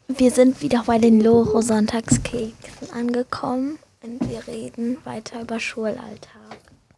Wir sind wieder bei den Loro-Sonntagskeksen angekommen und wir reden weiter über Schulalltag.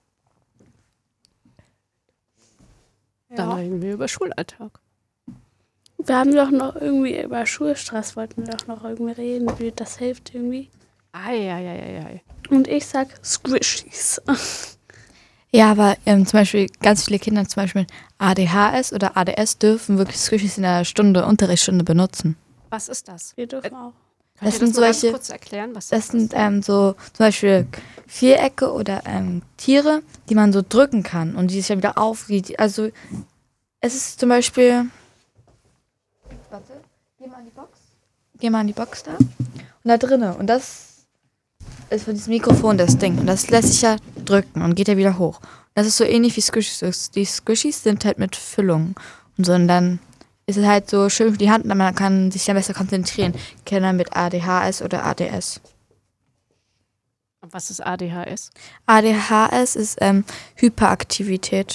Dann reden wir über Schulalltag. Wir haben doch noch irgendwie über Schulstress, wollten wir doch noch irgendwie reden, wie das hilft irgendwie. Ei. Und ich sag Squishies. Ja, aber zum Beispiel ganz viele Kinder zum Beispiel mit ADHS oder ADS dürfen wirklich Squishies in der Unterrichtsstunde benutzen. Was ist das? Wir dürfen auch. Könnt ihr das mal ganz kurz erklären? Was Das sind so zum Beispiel Vierecke oder Tiere, die man so drücken kann und die sich dann wieder aufgeht. Also es ist zum Beispiel... Warte, geh mal in die Box da. Und da drinne. Und das ist von diesem Mikrofon das Ding. Und das lässt sich ja drücken und geht ja wieder hoch. Und das ist so ähnlich wie Squishies. Die Squishies sind halt mit Füllung. Und so, und dann ist es halt so schön für die Hand und man kann sich dann besser konzentrieren. Kinder mit ADHS oder ADS. Und was ist ADHS? ADHS ist Hyperaktivität.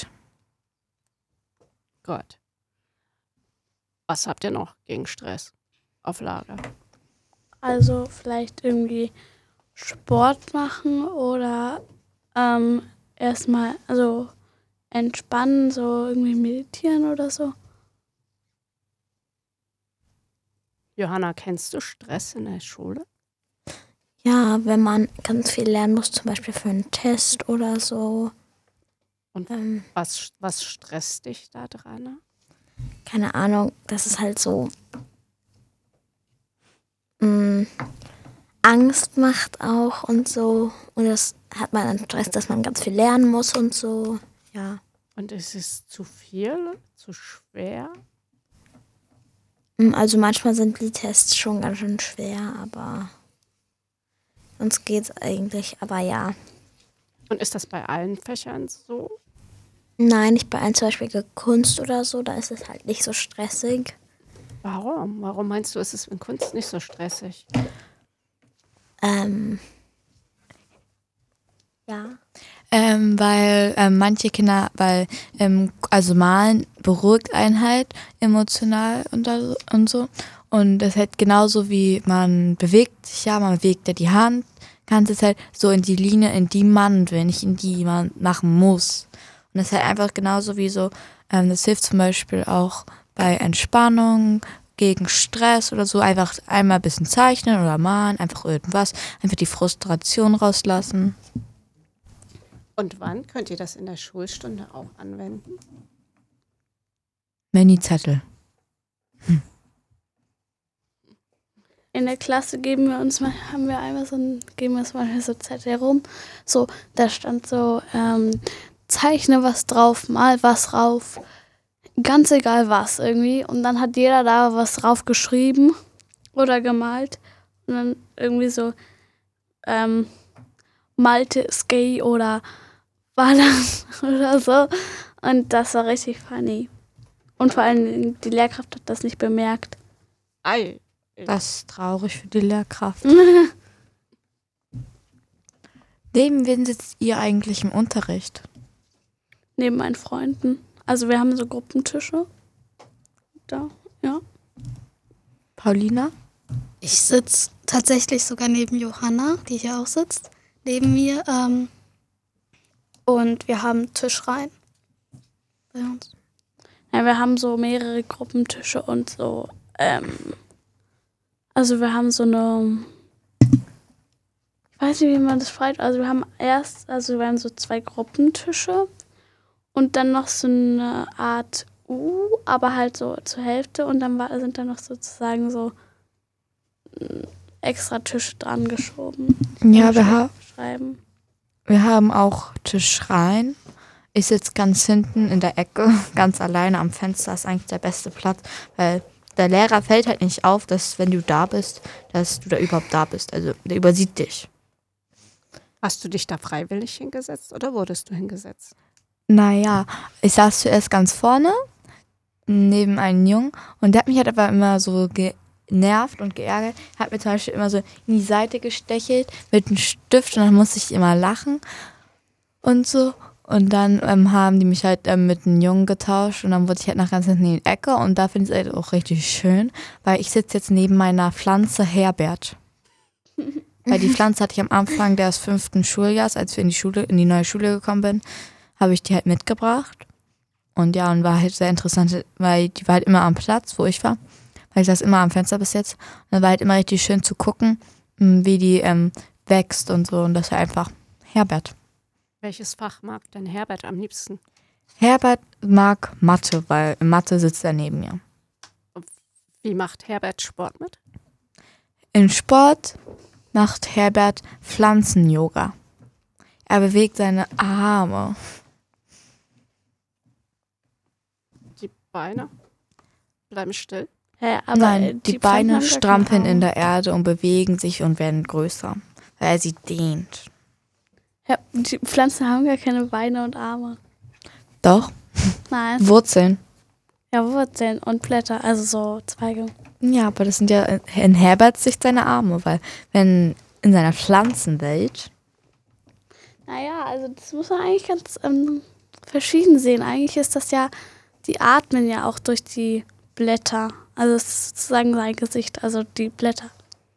Gott. Was habt ihr noch gegen Stress auf Lager? Also vielleicht irgendwie Sport machen oder erstmal also entspannen, so irgendwie meditieren oder so. Johanna, kennst du Stress in der Schule? Ja, wenn man ganz viel lernen muss, zum Beispiel für einen Test oder so. Und was stresst dich da dran? Keine Ahnung, das ist halt so Angst macht auch und so. Und das hat man dann Stress, dass man ganz viel lernen muss und so. Ja. Und ist es zu viel, zu schwer? Also manchmal sind die Tests schon ganz schön schwer, aber sonst geht's eigentlich. Aber ja. Und ist das bei allen Fächern so? Nein, nicht bei einem zum Beispiel Kunst oder so, da ist es halt nicht so stressig. Warum? Warum meinst du, ist es in Kunst nicht so stressig? Ja. Weil manche Kinder, also Malen beruhigt einen halt emotional und so. Und das ist halt genauso wie man bewegt sich ja, man bewegt ja die Hand, ganze Zeit so in die Linie, in die man will, nicht in die man machen muss. Und das ist halt einfach genauso wie so, das hilft zum Beispiel auch bei Entspannung, gegen Stress oder so, einfach einmal ein bisschen zeichnen oder malen, einfach irgendwas, einfach die Frustration rauslassen. Und wann könnt ihr das in der Schulstunde auch anwenden? Mini-Zettel. In der Klasse geben wir uns manchmal so Zettel rum. So, da stand so, zeichne was drauf, mal was rauf. Ganz egal was irgendwie. Und dann hat jeder da was drauf geschrieben oder gemalt. Und dann irgendwie so, Malte ist gay oder war das oder so. Und das war richtig funny. Und vor allem die Lehrkraft hat das nicht bemerkt. Ei. Das ist traurig für die Lehrkraft. Neben wen sitzt ihr eigentlich im Unterricht? Neben meinen Freunden. Also wir haben so Gruppentische. Da, ja. Paulina? Ich sitze tatsächlich sogar neben Johanna, die hier auch sitzt, neben mir. Und wir haben Tischreihen bei uns. Ja, wir haben so mehrere Gruppentische und so. Also wir haben so eine, ich weiß nicht, wie man das schreibt. Also wir haben so 2 Gruppentische und dann noch so eine Art U, aber halt so zur Hälfte. Und dann sind da noch sozusagen so extra Tische dran geschoben. Ja, wir haben auch Tischreihen. Ich sitze ganz hinten in der Ecke, ganz alleine am Fenster. Ist eigentlich der beste Platz, weil der Lehrer fällt halt nicht auf, dass wenn du da bist, dass du da überhaupt da bist. Also der übersieht dich. Hast du dich da freiwillig hingesetzt oder wurdest du hingesetzt? Naja, ich saß zuerst ganz vorne, neben einem Jungen. Und der hat mich halt aber immer so genervt und geärgert. Hat mir zum Beispiel immer so in die Seite gestechelt mit einem Stift und dann musste ich immer lachen und so. Und dann haben die mich halt mit einem Jungen getauscht und dann wurde ich halt nach ganz hinten in die Ecke und da finde ich es halt auch richtig schön, weil ich sitze jetzt neben meiner Pflanze Herbert. Weil die Pflanze hatte ich am Anfang des 5. Schuljahres, als wir in die neue Schule gekommen bin, habe ich die halt mitgebracht. Und ja, und war halt sehr interessant, weil die war halt immer am Platz, wo ich war. Weil ich saß immer am Fenster bis jetzt. Und dann war halt immer richtig schön zu gucken, wie die wächst und so. Und das war einfach Herbert. Welches Fach mag denn Herbert am liebsten? Herbert mag Mathe, weil in Mathe sitzt er neben mir. Wie macht Herbert Sport mit? In Sport macht Herbert Pflanzen-Yoga. Er bewegt seine Arme. Die Beine bleiben still. Ja, aber Nein, die Pflanzen Beine haben gar keine strampeln in Arme. der Erde und bewegen sich und werden größer, weil er sie dehnt. Ja, die Pflanzen haben gar keine Beine und Arme. Doch, Nein. Wurzeln. Ja, Wurzeln und Blätter, also so Zweige. Ja, aber das sind ja in Herberts Sicht seine Arme, weil wenn in seiner Pflanzenwelt, Naja, also das muss man eigentlich ganz verschieden sehen. Eigentlich ist das ja, die atmen ja auch durch die Blätter. Also es ist sozusagen sein Gesicht, also die Blätter.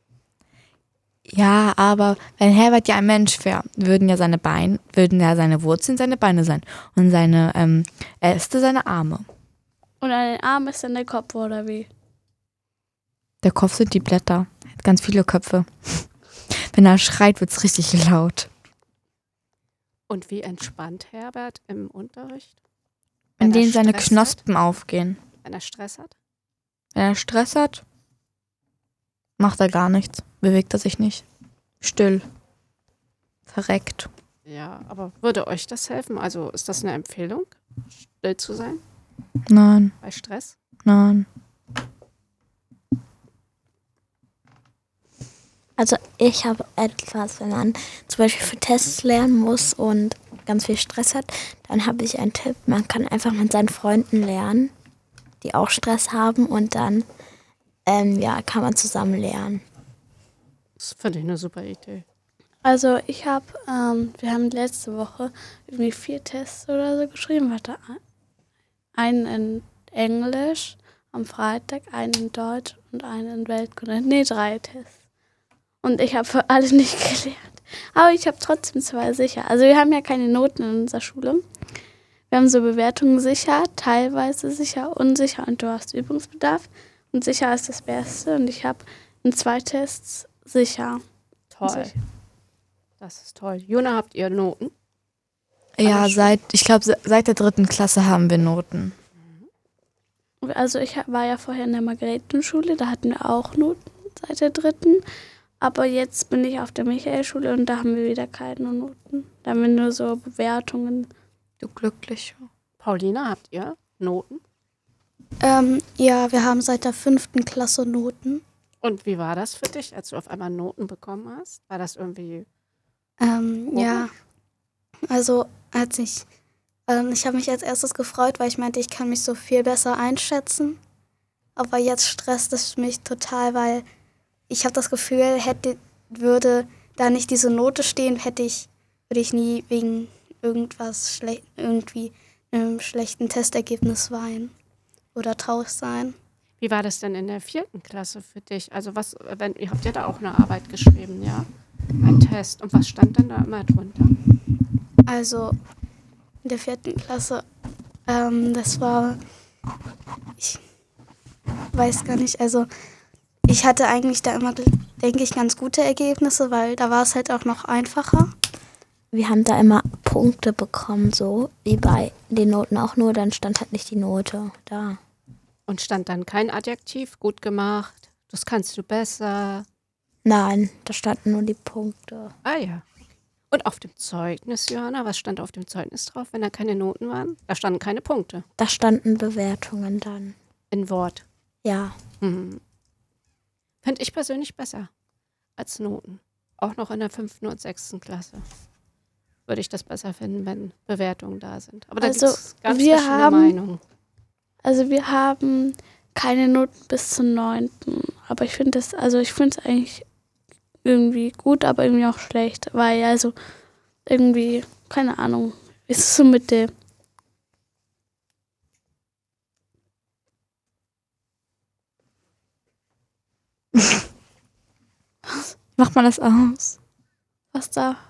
ja, aber wenn Herbert ja ein Mensch wäre, würden ja seine Wurzeln seine Beine sein und seine Äste seine Arme. Und an den Armen ist dann der Kopf, oder wie? Der Kopf sind die Blätter. Er hat ganz viele Köpfe. Wenn er schreit, wird's richtig laut. Und wie entspannt Herbert im Unterricht? In Wenn er denen seine Stress Knospen aufgehen. Wenn er Stress hat? Wenn er Stress hat, macht er gar nichts. Bewegt er sich nicht. Still. Verreckt. Ja, aber würde euch das helfen? Also ist das eine Empfehlung, still zu sein Nein, bei Stress? nein. Also ich habe etwas, wenn man zum Beispiel für Tests lernen muss und ganz viel Stress hat, dann habe ich einen Tipp. Man kann einfach mit seinen Freunden lernen, die auch Stress haben und dann kann man zusammen lernen. Das finde ich eine super Idee. Also wir haben letzte Woche irgendwie 4 Tests oder so geschrieben. Warte, einen in Englisch am Freitag, einen in Deutsch und einen in Weltkunde. Nee, 3 Tests. Und ich habe für alle nicht gelernt. Aber ich habe trotzdem 2 sicher. Also wir haben ja keine Noten in unserer Schule. Wir haben so Bewertungen sicher, teilweise sicher, unsicher und du hast Übungsbedarf. Und sicher ist das Beste. Und ich habe in 2 Tests sicher. Toll. Das ist toll. Jona, habt ihr Noten? Ja, Aber seit der 3. Klasse haben wir Noten. Also ich war ja vorher in der Margaretenschule, da hatten wir auch Noten seit der 3. Aber jetzt bin ich auf der Michaelschule und da haben wir wieder keine Noten. Da haben wir nur so Bewertungen. Du Glückliche. Paulina, habt ihr Noten? Ja, wir haben seit der 5. Klasse Noten. Und wie war das für dich, als du auf einmal Noten bekommen hast? War das irgendwie... Ja, also ich habe mich als erstes gefreut, weil ich meinte, ich kann mich so viel besser einschätzen. Aber jetzt stresst es mich total, weil ich habe das Gefühl, würde da nicht diese Note stehen, würde ich nie wegen irgendwie einem schlechten Testergebnis weinen oder traurig sein. Wie war das denn in der 4. Klasse für dich? Also ihr habt ja da auch eine Arbeit geschrieben, ja? Ein Test. Und was stand denn da immer drunter? Also in der 4. Klasse, das war, ich weiß gar nicht, also ich hatte eigentlich da immer, denke ich, ganz gute Ergebnisse, weil da war es halt auch noch einfacher. Wir haben da immer Punkte bekommen, so wie bei den Noten auch nur, dann stand halt nicht die Note da. Und stand dann kein Adjektiv, gut gemacht, das kannst du besser. Nein, da standen nur die Punkte. Ah ja. Und auf dem Zeugnis, Johanna, was stand auf dem Zeugnis drauf, wenn da keine Noten waren? Da standen keine Punkte. Da standen Bewertungen dann. In Wort. Ja. Finde ich persönlich besser als Noten. Auch noch in der 5. und 6. Klasse würde ich das besser finden, wenn Bewertungen da sind. Aber da Also, gibt es ganz wir verschiedene haben- Meinungen. Also wir haben keine Noten bis zur 9. Aber ich finde es eigentlich irgendwie gut, aber irgendwie auch schlecht. Weil also irgendwie, keine Ahnung, Wie ist es so mit dem? Macht man das aus? Was da?